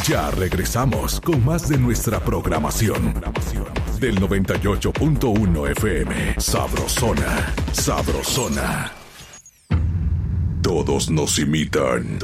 Ya regresamos con más de nuestra programación. Del 98.1 FM. Sabrosona. Sabrosona. Todos nos imitan.